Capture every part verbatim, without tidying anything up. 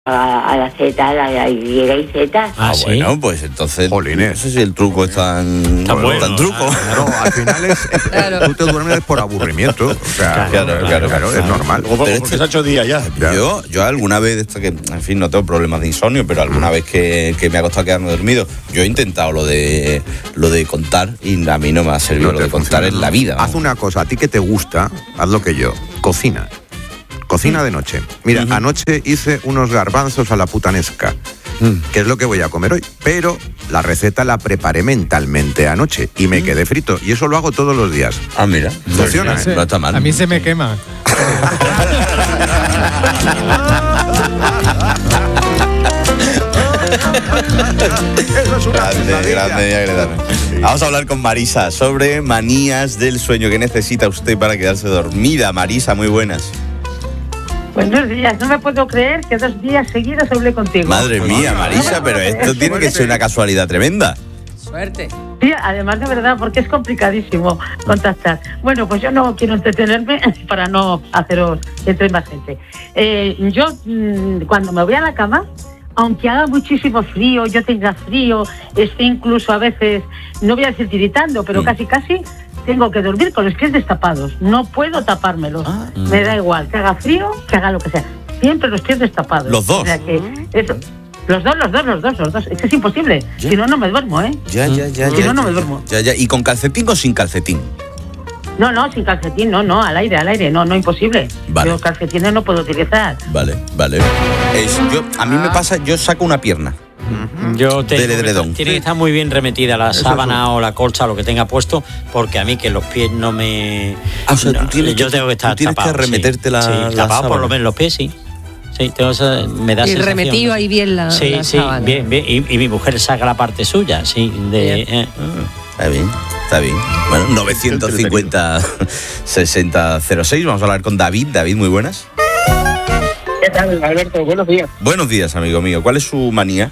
A, a la Z, a la Y y Z. Ah, Ah, ¿sí? bueno, pues entonces Jolines. no sé si el truco es tan, Está bueno, tan truco. Claro, al final es, es- Claro. tú te duermes por aburrimiento. O sea, Claro, claro, claro. es normal. O porque este- se ha hecho día ya. Ya. Yo, yo alguna vez, esto que, en fin, no tengo problemas de insomnio, pero alguna vez que, que me ha costado quedarme dormido, yo he intentado lo de lo de contar y a mí no me ha servido No lo te de contar funciona. en la vida. Haz una cosa, a ti que te gusta, haz lo que yo. Cocina. Cocina de noche. Mira, Ujú. anoche hice unos garbanzos a la putanesca, Mm. que es lo que voy a comer hoy. Pero la receta la preparé mentalmente anoche y me quedé frito. Y eso lo hago todos los días. Ah, mira, Funciona, no, no está mal. A mí se me quema. Eso es una Grande, pesadilla. grande, agradable. Vamos a hablar con Marisa sobre manías del sueño. ¿Qué necesita usted para quedarse dormida? Marisa, muy buenas. Buenos días, no me puedo creer que dos días seguidos hablé contigo. Madre mía, Marisa, pero esto tiene que ser una casualidad tremenda. Suerte. Sí, además de verdad, porque es complicadísimo contactar. Bueno, pues yo no quiero entretenerme para no haceros que entre más gente. Eh, yo, mmm, cuando me voy a la cama, aunque haga muchísimo frío, yo tenga frío, esté incluso a veces, no voy a decir tiritando, pero Mm. casi casi, tengo que dormir con los pies destapados. No puedo tapármelos. Ah. Me da igual, que haga frío, que haga lo que sea. Siempre los pies destapados. ¿Los dos? O sea que eso, los dos, los dos, los dos, los dos. Es que es imposible. Ya. Si no, no me duermo, ¿eh? Ya, ya, ya, Si ya. no, no me ya, duermo. Ya, ya. ¿Y con calcetín o sin calcetín? No, no, sin calcetín, no, no, al aire, al aire, no, no, imposible. Vale. Yo calcetines no puedo utilizar. Vale, vale. Es, yo, a mí me pasa, yo saco una pierna. Yo tengo Del edredón. Tiene que estar muy bien remetida la sábana o la colcha o lo que tenga puesto, porque a mí que los pies no me. Ah, o sea, tú no, tienes yo que- tengo que estar tú tienes que tapado. sí. remeterte la- Sí, la tapado por sábana. lo menos los pies, sí. Sí, tengo esa- me da Y sensación. remetido ahí bien la, Sí, la sí, sábana. bien, bien. Y, y mi mujer saca la parte suya, sí. De, Bien. eh, Está bien, está bien. Bueno, novecientos cincuenta sesenta cero seis. Vamos a hablar con David. David, muy buenas. ¿Qué tal, Alberto? Buenos días. Buenos días, amigo mío. ¿Cuál es su manía?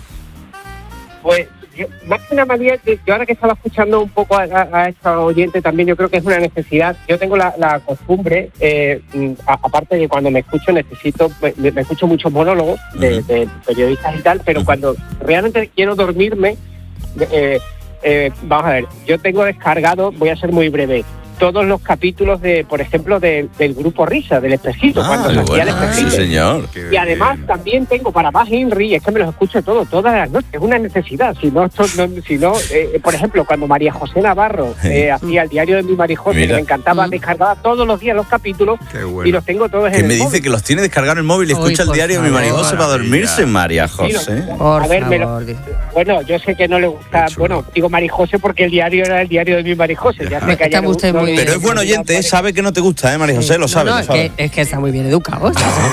Pues, yo, más que una manía, yo yo ahora que estaba escuchando un poco a, a, a esta oyente también, yo creo que es una necesidad. Yo tengo la, la costumbre, eh, a- aparte de cuando me escucho, necesito, me, me escucho muchos monólogos de, Ujú. de periodistas y tal, pero Ujú. cuando realmente quiero dormirme, eh, eh, vamos a ver, yo tengo descargado, voy a ser muy breve, todos los capítulos de, por ejemplo, de- del grupo Risa, del Espejito, cuando Ah, se hacía el bueno. Sí, Espejito. señor. Y además también tengo para más Henry, es que me los escucho todo, todas las noches, es una necesidad. Si no, esto no- si no eh, por ejemplo, cuando María José Navarro eh, hacía el diario de mi María José, Mira. que me encantaba, Mm. descargaba todos los días los capítulos Qué bueno. y los tengo todos Que en me el dice móvil. que los tiene descargados en el móvil y Ay, escucha el por diario de mi favor. María José para dormirse, María José. Sí, no, Por a ver, me lo- favor. bueno, yo sé que no le gusta, Qué chulo. bueno, digo María José porque el diario era el diario de mi María José. Ya sé que a ella Está le usted gusta- muy Pero es buen oyente, ¿eh? Sabe que no te gusta, ¿eh, María José? Lo sabe, No, no, lo sabe. es, que, es que está muy bien educado.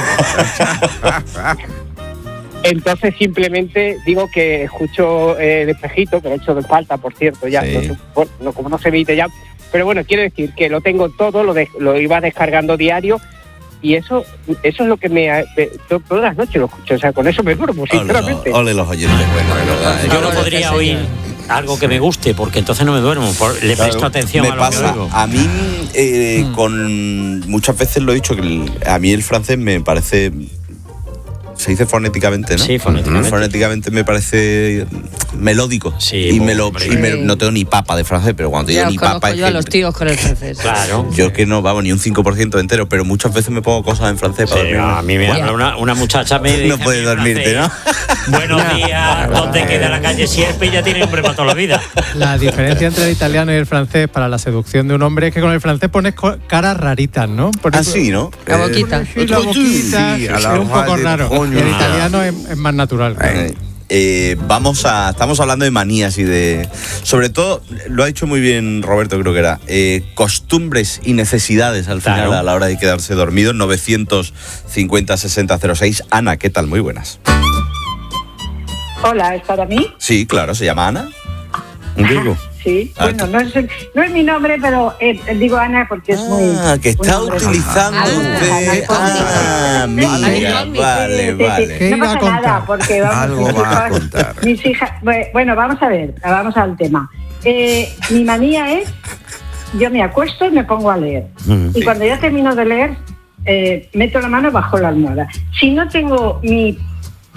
Entonces simplemente digo que escucho eh, el Espejito, que lo he hecho de falta, por cierto, ya, Sí. no sé, bueno, no, como no se emite ya. Pero bueno, quiero decir que lo tengo todo, lo, de- lo iba descargando diario y eso eso es lo que me... me- to- todas las noches lo escucho, o sea, con eso me duermo, Ole, sinceramente. ole los oyentes, bueno, de verdad. ¿eh? yo no Ahora podría este oír señor. algo que me guste, porque entonces no me duermo. por- le presto atención me a lo pasa, que oigo. a mí eh, Mm. con muchas veces lo he dicho que el- a mí el francés me parece, se dice fonéticamente, ¿no? Sí, fonéticamente. Fonéticamente me parece melódico. Sí, y me lo hombre. y me- no tengo ni papa de francés, pero cuando Ya digo os ni conozco papa es yo a que- los tíos con el francés. Claro. yo que no, vamos, ni un cinco por ciento entero, pero muchas veces me pongo cosas en francés para Sí, dormirme. a mí me habla una, una muchacha me dice No puedes a mí en dormirte, ¿no? francés, Buenos días, ¿dónde queda la calle Sierpe? Y ya tiene hombre para toda la vida. La diferencia entre el italiano y el francés para la seducción de un hombre es que con el francés pones co- caras raritas, ¿no? Por Ah, eso- sí, ¿no? La boquita. Sí, la boquita, Sí, a es la un poco hora de raro. coño. Y el italiano es, es más natural. Eh, eh, vamos a estamos hablando de manías y de, sobre todo, lo ha dicho muy bien Roberto, creo que era, eh, costumbres y necesidades al final Claro. a la hora de quedarse dormido. Novecientos cincuenta sesenta cero seis. Ana, ¿qué tal? Muy buenas. Hola, ¿es para mí? Sí, claro, se llama Ana. Digo. Sí, Ah, bueno, tú- no es, el- no es mi nombre, pero eh, digo Ana porque es muy... Ah, que está un nombre- utilizando Ah, usted. Ana, Ah, amiga, incógnita. vale, Sí, sí, sí. vale. ¿Qué No iba a pasa contar? nada, porque vamos, Algo mis va a hijas- contar. Mis hijas, bue- bueno, vamos a ver, vamos al tema. Eh, mi manía es, yo me acuesto y me pongo a leer. Mm. Y cuando ya termino de leer, eh, meto la mano bajo la almohada. Si no tengo mi